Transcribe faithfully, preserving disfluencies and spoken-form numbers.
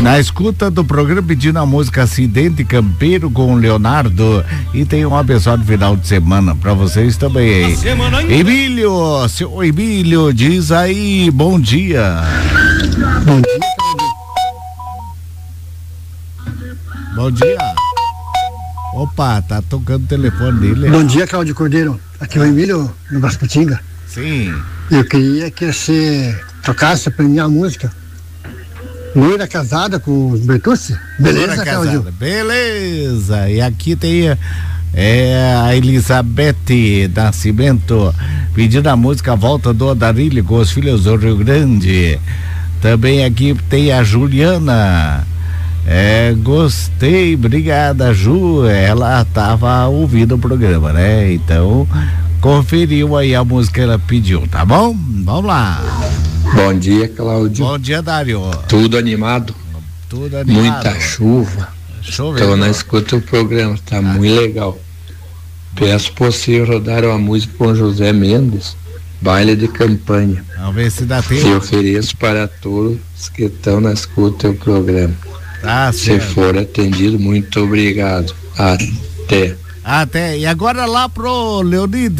Na escuta do programa pedindo a música Acidente Campeiro com o Leonardo. E tem um abençoado final de semana pra vocês também aí. Emílio, seu Emílio, diz aí, bom dia. Bom dia, Bom dia. Opa, tá tocando o telefone dele. Bom dia, Cláudio Cordeiro. Aqui é o Emílio, no Vasputinga. Sim. Eu queria que você tocasse pra mim a música Loira Casada com os Bertucci. Beleza, Cláudio? Beleza. E aqui tem é, a Elizabeth Nascimento pedindo a música Volta do Andarilho com os Filhos do Rio Grande. Também aqui tem a Juliana. É, gostei, obrigada, Ju. Ela tava ouvindo o programa, né? Então, conferiu aí a música que ela pediu, tá bom? Vamos lá. Bom dia, Cláudio. Bom dia, Dário. Tudo animado? Tudo animado. Muita chuva. Chovendo. Estou na escuta do programa, tá ah. muito legal. Peço possível rodar uma música com José Mendes, Baile de Campanha. Vamos ver se dá tempo. E ofereço para todos que estão na escuta do programa. Tá certo. Se for atendido, muito obrigado. Até. Até. E agora lá pro Leonidas.